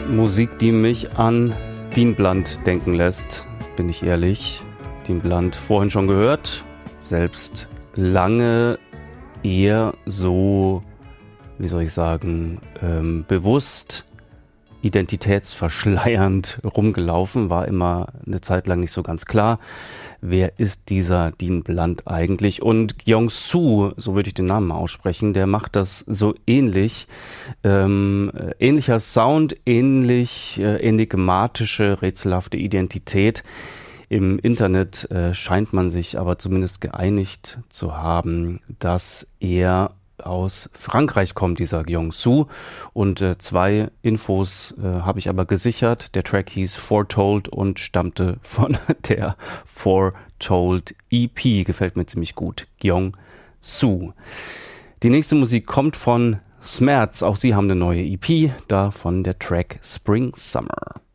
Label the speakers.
Speaker 1: Musik, die mich an Dean Blunt denken lässt, bin ich ehrlich. Dean Blunt vorhin schon gehört, selbst lange eher so, wie soll ich sagen, bewusst identitätsverschleiernd rumgelaufen, war immer eine Zeit lang nicht so ganz klar, wer ist dieser Dean Blunt eigentlich. Und Kyung-Soo, so würde ich den Namen mal aussprechen, der macht das so ähnlich. Ähnlicher Sound, ähnlich enigmatische, rätselhafte Identität. Im Internet scheint man sich aber zumindest geeinigt zu haben, dass er aus Frankreich kommt, dieser Kyung-Soo. Und 2 Infos habe ich aber gesichert. Der Track hieß Foretold und stammte von der Foretold EP. Gefällt mir ziemlich gut. Kyung-Soo. Die nächste Musik kommt von Smerz. Auch sie haben eine neue EP. Davon der Track Spring Summer.